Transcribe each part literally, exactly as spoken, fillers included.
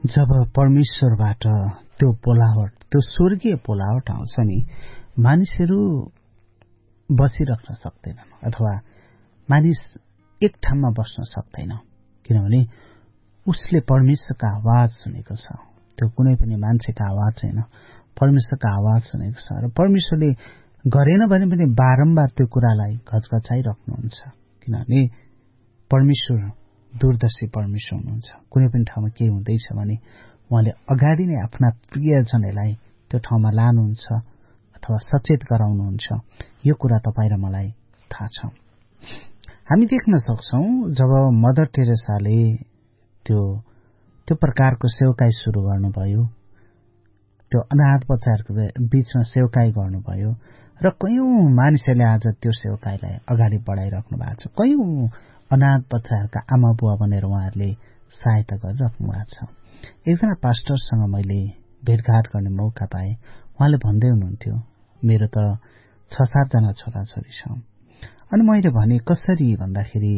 जब परमेश्वरबाट त्यो बोलावट, त्यो स्वर्गीय बोलावट आउँछ नि, मानिसहरू बसिराख्न सक्दैनन् अथवा मानिस एक ठाउँमा बस्न सक्दैन, किनभने उसले परमेश्वरको आवाज सुनेको छ। त्यो कुनै पनि मान्छेको आवाज छैन, परमेश्वरको आवाज सुनेको छ। र परमेश्वरले गरेन भने पनि बारम्बार त्यो कुरालाई घचघचाइराख्नुहुन्छ, किनभने परमेश्वर दूरदर्शी परमेश्वर हुनुहुन्छ। कुनै पनि ठाउँमा के हुँदैछ भने उहाँले अगाडि नै आफ्ना प्रियजनहरूलाई त्यो ठाउँमा लानुहुन्छ अथवा सचेत गराउनुहुन्छ। यो कुरा तपाईँ र मलाई थाहा छ। हामी देख्न सक्छौं जब मदर टेरेसाले त्यो त्यो प्रकारको सेवकाई सुरु गर्नुभयो, त्यो अनाथ बच्चाहरूको बीचमा सेवकाई गर्नुभयो र कयौं मानिसहरूले आज त्यो सेवकाईलाई अगाडि बढाइराख्नु भएको छ। कयौं अनाथ बच्चाहरूका आमा बुवा बनेर उहाँहरूले सहायता गरिराख्नु भएको छ। एकजना पास्टरसँग मैले भेटघाट गर्ने मौका पाएँ। उहाँले भन्दै हुनुहुन्थ्यो, मेरो त छ सातजना छोराछोरी छ। अनि मैले भने कसरी भन्दाखेरि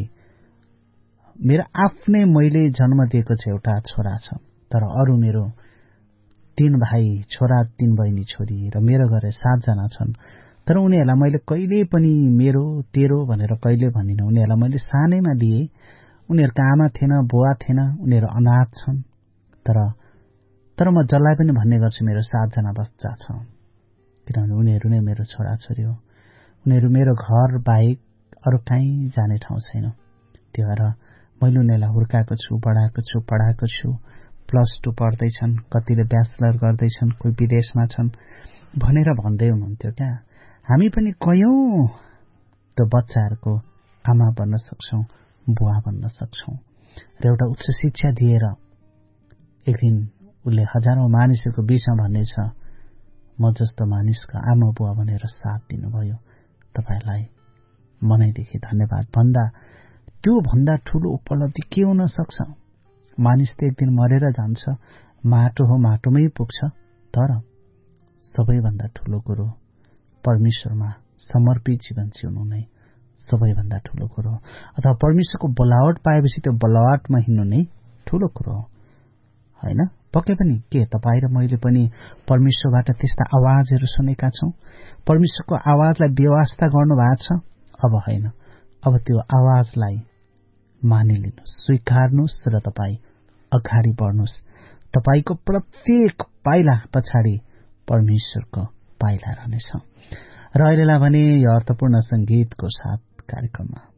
मेरो आफ्नै मैले जन्म दिएको छ एउटा छोरा छ, तर अरू मेरो तीन भाइ छोरा, तीन बहिनी छोरी र मेरो घरे सातजना छन्। तर उनीहरूलाई मैले कहिले पनि मेरो तेरो भनेर कहिले भनिन। उनीहरूलाई मैले सानैमा दिए। उनीहरूको आमा थिएन, बुवा थिएन, उनीहरू अनाथ छन्। तर तर म जसलाई पनि भन्ने गर्छु मेरो सातजना बच्चा छ, किनभने उनीहरू नै मेरो छोराछोरी हो। उनीहरू मेरो घर बाहेक अरू कहीँ जाने ठाउँ छैन। त्यो भएर मैले उनीहरूलाई हुर्काएको छु, बढाएको छु, पढाएको छु। प्लस टू पढ्दैछन्, कतिले ब्याचलर गर्दैछन्, कोही विदेशमा छन् भनेर भन्दै हुनुहुन्थ्यो। क्या हामी पनि कयौं त्यो बच्चाहरूको आमा बन्न सक्छौं, बुवा बन्न सक्छौं। र एउटा उच्च शिक्षा दिएर एक दिन उसले हजारौं मानिसहरूको बीचमा भन्नेछ, म जस्तो मानिसको आमा बुवा बनेर साथ दिनुभयो। तपाईलाई मनैदेखि धन्यवाद भन्दा त्यो भन्दा ठूलो उपलब्धि के हुन सक्छ? मानिस त एक दिन मरेर जान्छ, माटो हो, माटोमै पुग्छ। तर सबैभन्दा ठूलो कुरो परमेश्वरमा समर्पित जीवन जिउनु नै सबैभन्दा ठूलो कुरो हो। अथवा परमेश्वरको बोलावट पाएपछि त्यो बोलावटमा हिँड्नु नै ठूलो कुरो हो, होइन? पक्कै पनि के तपाईँ र मैले पनि परमेश्वरबाट त्यस्ता आवाजहरू सुनेका छौं? परमेश्वरको आवाजलाई व्यवस्था गर्नु भएको छ? अब होइन, अब त्यो आवाजलाई मानिलिनुहोस्, स्वीकार्नुहोस् र तपाईँ अगाडि बढ्नुहोस्। तपाईको प्रत्येक पाइला पछाडि परमेश्वरको पाइला रहनेछ। र अहिलेलाई भने यो अर्थपूर्ण संगीतको साथ कार्यक्रममा